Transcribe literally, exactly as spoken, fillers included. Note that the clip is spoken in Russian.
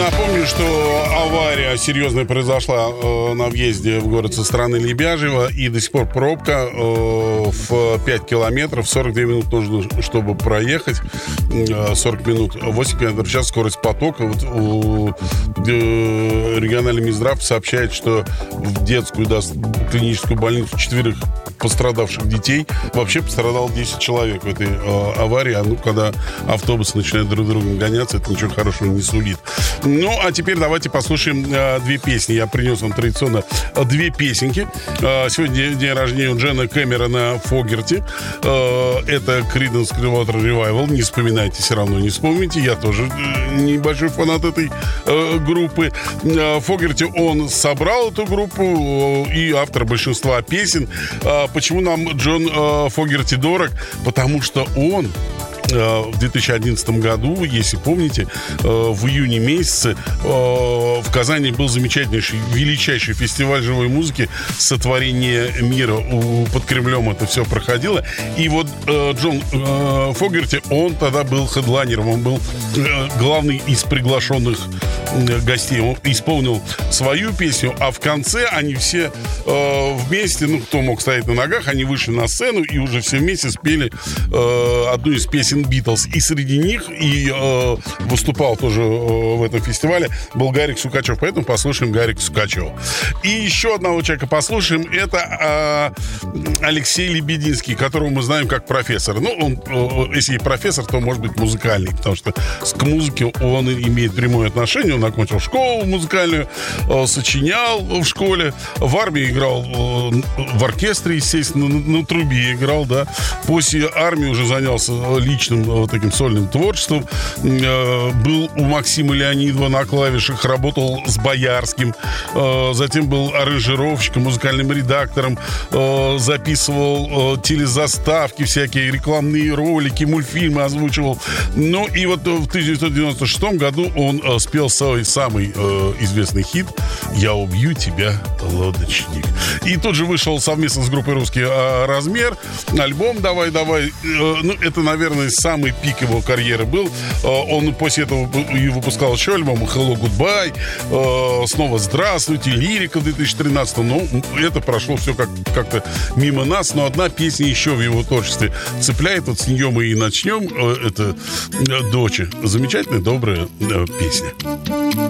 Напомню, что авария серьезная произошла э, на въезде в город со стороны Лебяжьего, и до сих пор пробка э, в пять километров, сорок две минут нужно, чтобы проехать, э, сорок минут, восемь километров в час скорость потока. Вот, э, э, региональный Минздрав сообщает, что в детскую, да, клиническую больницу четверых пострадавших детей. Вообще пострадало десять человек в этой э, аварии. А ну, когда автобусы начинают друг другом гоняться, это ничего хорошего не сулит. Ну, а теперь давайте послушаем э, две песни. Я принес вам традиционно э, две песенки. Э, сегодня день рождения у Джона Кэмерона Фогерти. Э, это Creedence Clearwater Revival. Не вспоминайте, все равно не вспомните. Я тоже э, небольшой фанат этой э, группы. Э, Фогерти, он собрал эту группу э, и автор большинства песен. Э, Почему нам Джон э, Фогерти дорог? Потому что он э, в две тысячи одиннадцатом году, если помните, э, в июне месяце э, в Казани был замечательнейший, величайший фестиваль живой музыки «Сотворение мира». У, под Кремлем это все проходило. И вот э, Джон э, Фогерти, он тогда был хедлайнером, он был э, главный из приглашенных гостей. Он исполнил свою песню, а в конце они все э, вместе, ну, кто мог стоять на ногах, они вышли на сцену и уже все вместе спели э, одну из песен Битлз. И среди них и э, выступал тоже э, в этом фестивале был Гарик Сукачев. Поэтому послушаем Гарика Сукачева. И еще одного человека послушаем. Это э, Алексей Лебединский, которого мы знаем как профессор. Ну, он, э, если и профессор, то может быть музыкальный, потому что к музыке он имеет прямое отношение. Он окончил школу музыкальную, э, сочинял в школе, в армии играл, э, в оркестре, естественно, на, на трубе играл, да. После армии уже занялся личным вот таким сольным творчеством. Э, был у Максима Леонидова на клавишах, работал с Боярским, э, затем был аранжировщиком, музыкальным редактором, э, записывал э, телезаставки, всякие рекламные ролики, мультфильмы озвучивал. Ну и вот в тысяча девятьсот девяносто шестом году он э, спел свой самый э, известный хит «Я убью тебя, лодочник». И тут же вышел совместно с группой «Русский э, размер» альбом «Давай, давай». Э, ну, это, наверное, самый пик его карьеры был. Э, он после этого и выпускал еще альбом «Hello, Goodbye», э, снова «Здравствуйте», «Лирика» в две тысячи тринадцатом. Ну, это прошло все как- как-то мимо нас, но одна песня еще в его творчестве цепляет. Вот с нее мы и начнем. Э, это э, «Доча». Замечательная, добрая э, песня.